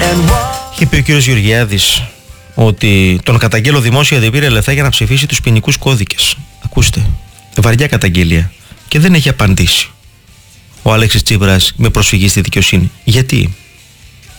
Είχε πει ο κύριος Γεωργιάδης ότι τον καταγγέλλω δημόσια διπήρε λεφτά για να ψηφίσει τους ποινικούς κώδικες. Ακούστε, βαριά καταγγελία. Και δεν έχει απαντήσει ο Αλέξης Τσίπρας με προσφυγή στη δικαιοσύνη. Γιατί?